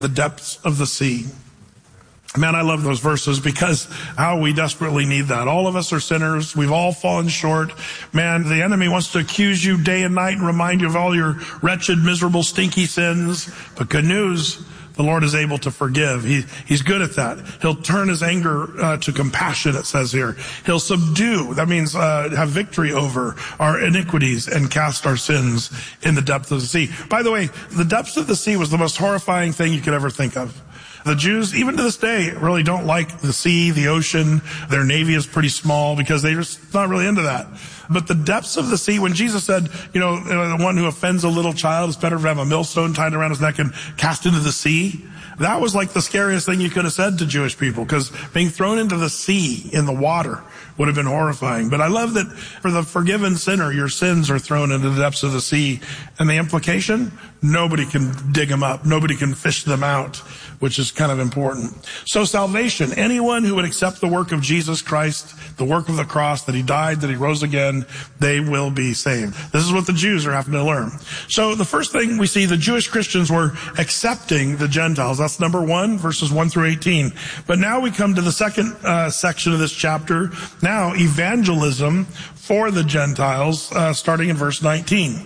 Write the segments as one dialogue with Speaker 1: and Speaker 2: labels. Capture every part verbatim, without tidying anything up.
Speaker 1: the depths of the sea. Man, I love those verses because how we desperately need that. All of us are sinners. We've all fallen short. Man, the enemy wants to accuse you day and night and remind you of all your wretched, miserable, stinky sins. But good news, the Lord is able to forgive. He, he's good at that. He'll turn his anger uh, to compassion, it says here. He'll subdue, that means uh, have victory over our iniquities and cast our sins in the depth of the sea. By the way, the depths of the sea was the most horrifying thing you could ever think of. The Jews, even to this day, really don't like the sea, the ocean. Their navy is pretty small because they're just not really into that. But the depths of the sea, when Jesus said, you know, the one who offends a little child is better to have a millstone tied around his neck and cast into the sea, that was like the scariest thing you could have said to Jewish people, because being thrown into the sea, in the water, would have been horrifying. But I love that for the forgiven sinner, your sins are thrown into the depths of the sea. And the implication, nobody can dig them up. Nobody can fish them out, which is kind of important. So salvation, anyone who would accept the work of Jesus Christ, the work of the cross, that he died, that he rose again, they will be saved. This is what the Jews are having to learn. So the first thing we see, the Jewish Christians were accepting the Gentiles. That's number one, verses one through eighteen. But now we come to the second uh, section of this chapter. Now, evangelism for the Gentiles, uh, starting in verse nineteen.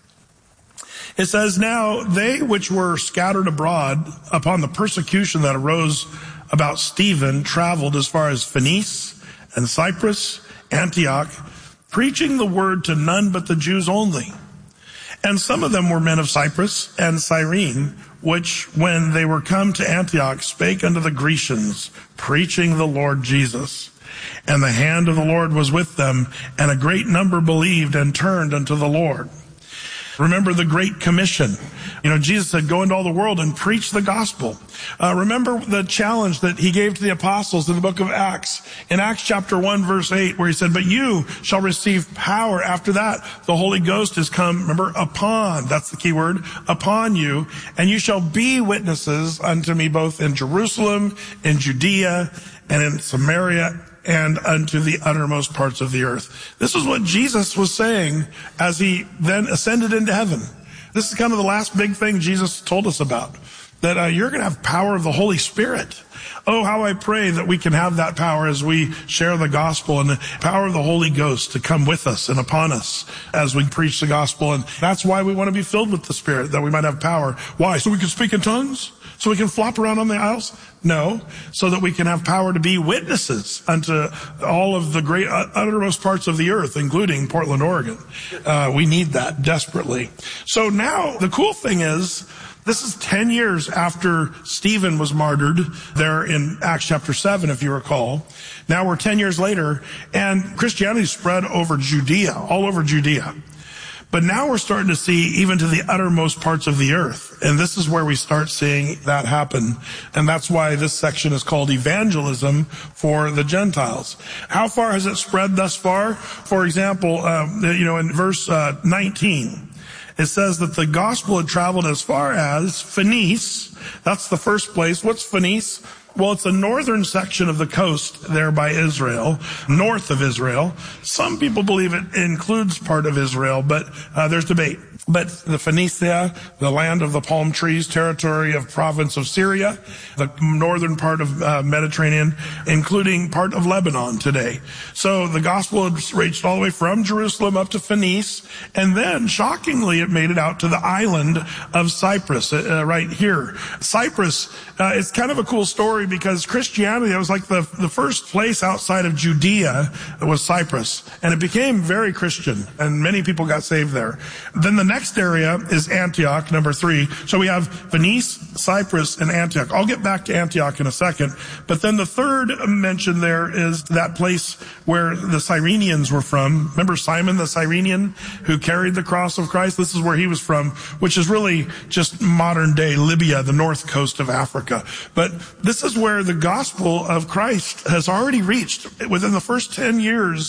Speaker 1: It says, "Now they which were scattered abroad upon the persecution that arose about Stephen traveled as far as Phoenice and Cyprus, Antioch, preaching the word to none but the Jews only. And some of them were men of Cyprus and Cyrene, which, when they were come to Antioch, spake unto the Grecians, preaching the Lord Jesus. And the hand of the Lord was with them, and a great number believed and turned unto the Lord." Remember the Great Commission. You know, Jesus said, go into all the world and preach the gospel. Uh, remember the challenge that he gave to the apostles in the book of Acts. In Acts chapter one, verse eight, where he said, "But you shall receive power. After that, the Holy Ghost is come," remember, upon, that's the key word, upon you, "and you shall be witnesses unto me both in Jerusalem, in Judea, and in Samaria, and unto the uttermost parts of the earth." This is what Jesus was saying as he then ascended into heaven. This is kind of the last big thing Jesus told us about, that uh, you're going to have power of the Holy Spirit. Oh, how I pray that we can have that power as we share the gospel, and the power of the Holy Ghost to come with us and upon us as we preach the gospel. And that's why we want to be filled with the Spirit, that we might have power. Why? So we can speak in tongues? So we can flop around on the aisles? No, so that we can have power to be witnesses unto all of the great uttermost parts of the earth, including Portland, Oregon. Uh, we need that desperately. So now the cool thing is, this is ten years after Stephen was martyred there in Acts chapter seven, if you recall. Now we're ten years later, and Christianity spread over Judea, all over Judea. But now we're starting to see even to the uttermost parts of the earth. And this is where we start seeing that happen. And that's why this section is called evangelism for the Gentiles. How far has it spread thus far? For example, uh, you know, in verse uh, nineteen, it says that the gospel had traveled as far as Phoenice. That's the first place. What's Phoenice? Well, it's the northern section of the coast there by Israel, north of Israel. Some people believe it includes part of Israel, but uh, there's debate. But the Phoenicia, the land of the palm trees, territory of province of Syria, the northern part of uh, Mediterranean, including part of Lebanon today. So the gospel had reached all the way from Jerusalem up to Phoenice, and then, shockingly, it made it out to the island of Cyprus, uh, right here. Cyprus, uh, it's kind of a cool story because Christianity, it was like the, the first place outside of Judea was Cyprus, and it became very Christian, and many people got saved there. Then the next area is Antioch, number three. So we have Phoenice, Cyprus, and Antioch. I'll get back to Antioch in a second. But then the third mention there is that place where the Cyrenians were from. Remember Simon the Cyrenian who carried the cross of Christ? This is where he was from, which is really just modern day Libya, the north coast of Africa. But this is where the gospel of Christ has already reached. Within the first ten years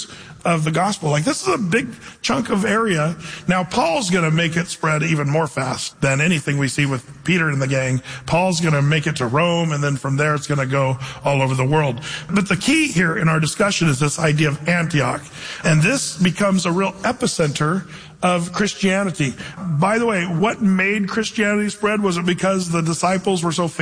Speaker 1: of the gospel. Like, this is a big chunk of area. Now, Paul's going to make it spread even more fast than anything we see with Peter and the gang. Paul's going to make it to Rome, and then from there it's going to go all over the world. But the key here in our discussion is this idea of Antioch. And this becomes a real epicenter of Christianity. By the way, what made Christianity spread? Was it because the disciples were so famous?